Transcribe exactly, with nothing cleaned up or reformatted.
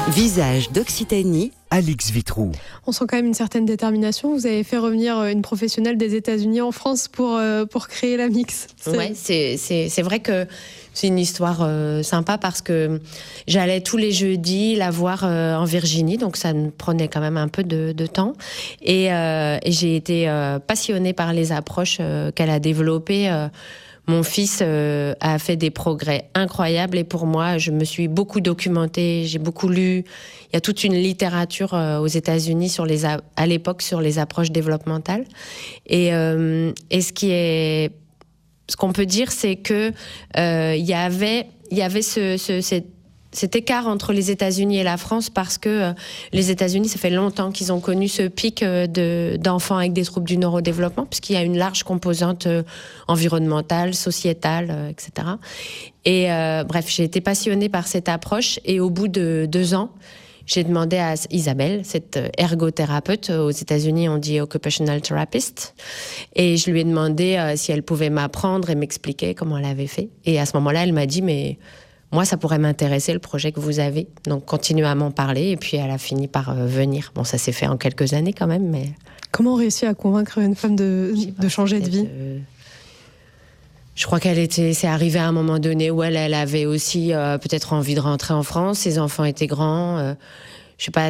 Visage d'Occitanie, Alix Vitroux. On sent quand même une certaine détermination. Vous avez fait revenir une professionnelle des États-Unis en France pour, euh, pour créer la Mix. C'est... Ouais, c'est, c'est, c'est vrai que c'est une histoire euh, sympa parce que j'allais tous les jeudis la voir euh, en Virginie, donc ça me prenait quand même un peu de, de temps. Et, euh, et j'ai été euh, passionnée par les approches euh, qu'elle a développées. Euh, Mon fils euh, a fait des progrès incroyables et pour moi, je me suis beaucoup documentée, j'ai beaucoup lu. Il y a toute une littérature euh, aux États-Unis sur les a- à l'époque sur les approches développementales. Et, euh, et ce qui est, ce qu'on peut dire, c'est que euh, il y avait, il y avait ce, ce cette cet écart entre les États-Unis et la France parce que euh, les États-Unis, ça fait longtemps qu'ils ont connu ce pic euh, de, d'enfants avec des troubles du neurodéveloppement, puisqu'il y a une large composante euh, environnementale, sociétale, euh, et cetera. Et euh, bref, j'ai été passionnée par cette approche et au bout de deux ans, j'ai demandé à Isabelle, cette ergothérapeute, aux États-Unis on dit occupational therapist, et je lui ai demandé euh, si elle pouvait m'apprendre et m'expliquer comment elle avait fait. Et à ce moment-là, elle m'a dit, mais moi, ça pourrait m'intéresser, le projet que vous avez. Donc, continuez à m'en parler. Et puis, elle a fini par euh, venir. Bon, ça s'est fait en quelques années quand même, mais... Comment on réussit à convaincre une femme de, de changer de vie ? euh... Je crois qu'elle était... C'est arrivé à un moment donné où elle, elle avait aussi euh, peut-être envie de rentrer en France. Ses enfants étaient grands. Euh... Je sais pas...